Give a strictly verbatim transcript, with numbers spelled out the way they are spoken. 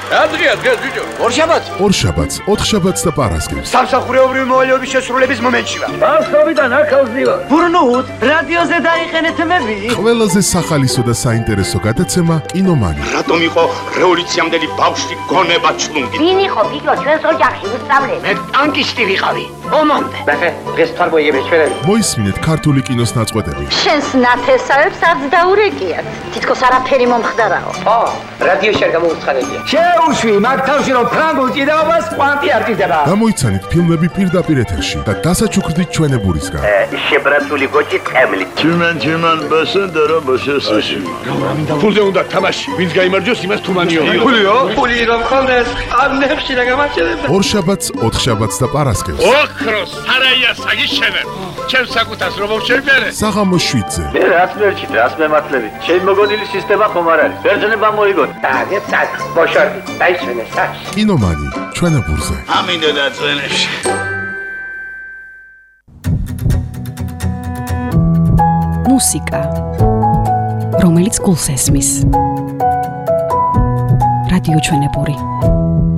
რა დღეა დღეს ბიჭო? ორშაბათს. ორშაბათს, ოთხშაბათს და პარასკევს. სამსახურეობრივი მოვალეობის შესრულების მომენტში ვარ. ბავშვობიდან აქ ავზივარ. ბურნუთ, რადიოზე დაიყენეთ მები. ყველაზე სახალისო და საინტერესო გადაცემა კინომანი. რატომ იყო რევოლუციამდელი ბავშვი გონება ჩლუნგი? ვინ იყო ბიჭო ჩვენს ოჯახში უსწავლელი? მე ტანკისტი ვიყავი. ომამდე. ნახე, დღეს თარგმნიები ჩვენები. მოისმინეთ ქართული კინოს ნაწყვეტები. შენს ნათესავებს არც დაურეკიათ. თითქოს არაფერი მომხდარაო. ო, რადიოში არ გამოუცხადებია. შეუშვი, მაგ თავში რომ ფრანგულ ჭიდაობას კვანტი არ ჭირდება. გამოიცანით ფილმები პირდაპირ ეთერში და დასაჩუქრდით ჩვენებურისგან. შებრაცული გოჭი წემლი. Чиман чиман башендера башесაში. ფულზე უნდა თამაში. ვინც გაიმარჯვოს, იმას თუმანიო. ფულიო? ფული რომ ხონდეს, ამნებში რა გამაჩერებ. ორშაბათს, ოთხშაბათს და პარასკევს. ოქროს სარაია საგიშენებ. ჩემ საკუთას რომ შევბერე. საღამოს შვიდზე. მე რას მერჩით, რას მემართლებით? ჩემი მოგონილი სისტემა ხომ არ არის? ბერძნება მოიგოთ. დაგეთ საკ, ბოშორდი, დაისვენე საკ. კინომანი, ჩვენებურზე. ამინდო დაწვენებში. მუსიკა, რომელიც გულს ესმის. რადიო ჩვენებური.